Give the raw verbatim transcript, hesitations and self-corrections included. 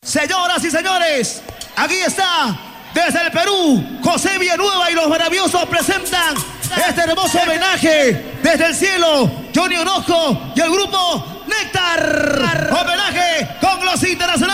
Señoras y señores, aquí está, desde el Perú, José Villanueva y los Maravillosos presentan este hermoso homenaje desde el cielo, Johnny Orozco y el grupo Néctar. Homenaje con los internacionales.